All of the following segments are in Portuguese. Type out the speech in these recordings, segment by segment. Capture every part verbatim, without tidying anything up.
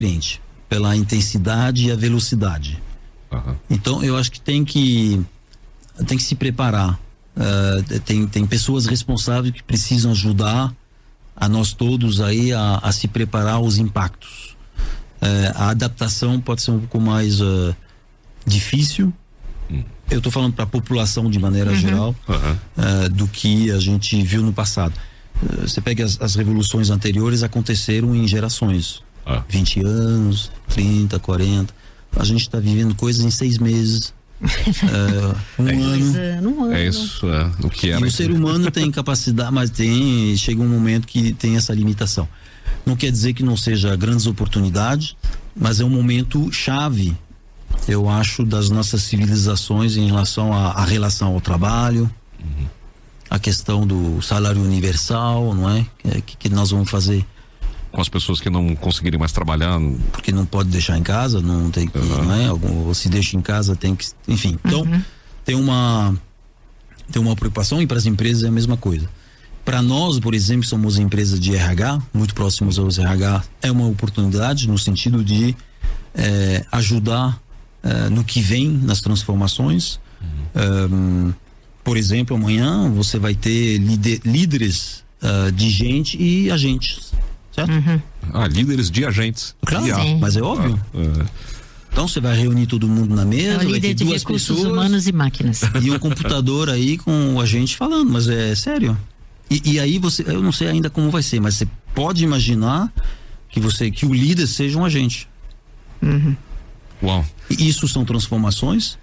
diferente, pela intensidade e a velocidade. Uhum. Então eu acho que tem que tem que se preparar. Uh, tem, tem pessoas responsáveis que precisam ajudar a nós todos aí a, a se preparar aos impactos. Uh, a adaptação pode ser um pouco mais uh, difícil. Hum. Eu estou falando para a população de maneira uhum. geral, uhum. Uh, do que a gente viu no passado. Uh, você pega as, as revoluções anteriores, aconteceram em gerações. Ah. vinte anos, trinta, quarenta. A gente está vivendo coisas em seis meses. Uh, um é, ano. É, um ano. É isso, é, o que é. E o ser humano tem capacidade, mas tem, chega um momento que tem essa limitação. Não quer dizer que não seja grandes oportunidades, mas é um momento chave, eu acho, das nossas civilizações em relação à, à relação ao trabalho, uhum. a questão do salário universal, não é? O que, que nós vamos fazer com as pessoas que não conseguirem mais trabalhar? Porque não pode deixar em casa, não tem que, uhum. não é? Algum, ou se deixa em casa, tem que, enfim. Então, uhum. tem uma tem uma preocupação, e para as empresas é a mesma coisa. Para nós, por exemplo, somos empresas de R H, muito próximos aos R H, é uma oportunidade no sentido de é, ajudar é, no que vem nas transformações. Uhum. Um, por exemplo, amanhã você vai ter líder, líderes uh, de gente e agentes. Certo? Uhum. Ah, líderes de agentes. Claro, sim. Mas é óbvio. Ah, é. Então você vai reunir todo mundo na mesa, é o líder de duas recursos pessoas, humanos e máquinas. E um computador aí com o agente falando, mas é sério. E, e aí você, eu não sei ainda como vai ser, mas você pode imaginar que você, que o líder seja um agente. Uhum. Uau. E isso são transformações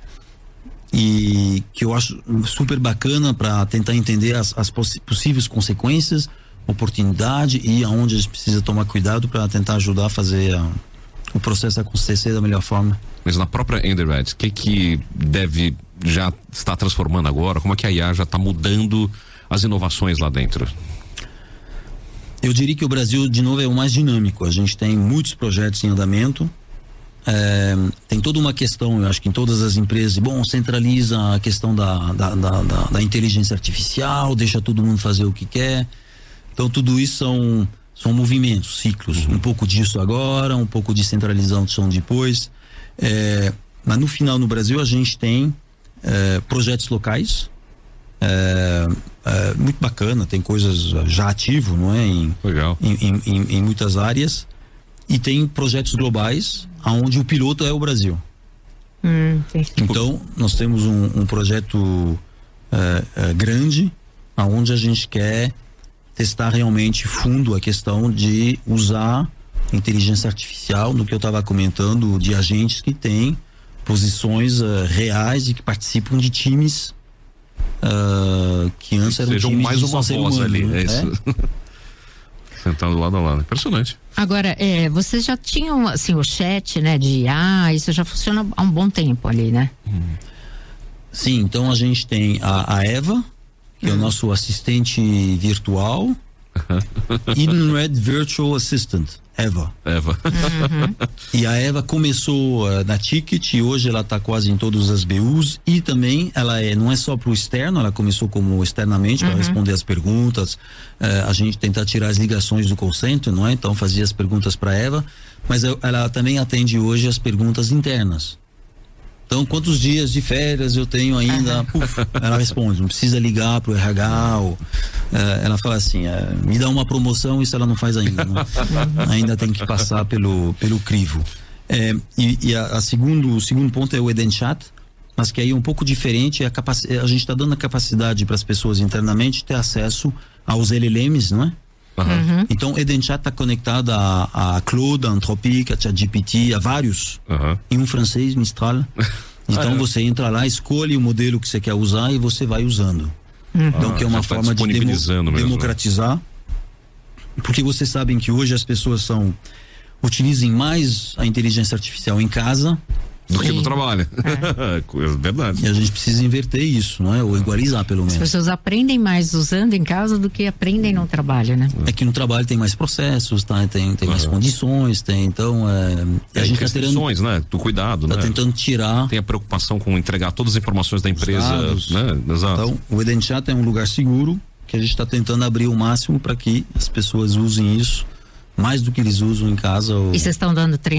e que eu acho super bacana para tentar entender as, as poss- possíveis consequências, oportunidade e aonde a gente precisa tomar cuidado para tentar ajudar a fazer a, o processo acontecer da melhor forma. Mas na própria Edenred, o que que deve já estar transformando agora? Como é que a I A já está mudando as inovações lá dentro? Eu diria que o Brasil, de novo, é o mais dinâmico. A gente tem muitos projetos em andamento. É, tem toda uma questão, eu acho que em todas as empresas, bom, centraliza a questão da, da, da, da, da inteligência artificial, deixa todo mundo fazer o que quer. Então tudo isso são, são movimentos, ciclos, uhum. um pouco disso agora, um pouco de centralização depois, é, mas no final no Brasil a gente tem é, projetos locais, é, é, muito bacana, tem coisas já ativo, não é? Em, Legal. Em, em, em, em muitas áreas, e tem projetos globais, onde o piloto é o Brasil. Hum, então nós temos um, um projeto é, é, grande, onde a gente quer testar realmente fundo a questão de usar inteligência artificial no que eu estava comentando, de agentes que têm posições uh, reais e que participam de times uh, que antes eram Sejam times mais de uma ser voz humano, ali, né? é isso. É? Sentado lado a lado, impressionante. Agora, é, vocês já tinham assim o chat, né, de I A, isso já funciona há um bom tempo ali, né? Hum. Sim, então a gente tem a, a Eva, que é o nosso assistente virtual, Edenred Virtual Assistant, Eva. Eva. Uhum. E a Eva começou uh, na Ticket e hoje ela está quase em todas as B Us, e também ela é, não é só para o externo, ela começou como externamente para uhum. responder as perguntas, uh, a gente tentar tirar as ligações do call center, não é? Então fazia as perguntas para a Eva, mas eu, ela também atende hoje as perguntas internas. Então, quantos dias de férias eu tenho ainda? Puf, ela responde, não precisa ligar pro R H. Ou, uh, ela fala assim, uh, me dá uma promoção, isso ela não faz ainda. Né? Ainda tem que passar pelo, pelo crivo. É, e e a, a segundo, o segundo ponto é o Edenchat, mas que aí é um pouco diferente. A, capac, a gente está dando a capacidade para as pessoas internamente ter acesso aos L L Ms, não é? Uhum. Então, o Edenchat está conectado a, a Claude, a Anthropic, a ChatGPT, a vários, uhum. em um francês, Mistral. Então, ah, é. você entra lá, escolhe o modelo que você quer usar e você vai usando. Uhum. Então, ah, que é uma forma de demo, democratizar. Porque vocês sabem que hoje as pessoas são, utilizem mais a inteligência artificial em casa do que no trabalho. É. Verdade. E a gente precisa inverter isso, não é? Ou igualizar, pelo menos. As pessoas aprendem mais usando em casa do que aprendem no trabalho, né? É que no trabalho tem mais processos, tá? Tem, tem uhum. mais condições, tem, então, é... a gente tá tentando, né? Do cuidado, tá né? tentando tirar... Tem a preocupação com entregar todas as informações da empresa, né? Exato. Então, o Edenchat é um lugar seguro que a gente está tentando abrir o máximo para que as pessoas usem isso mais do que eles usam em casa. Ou... E vocês estão dando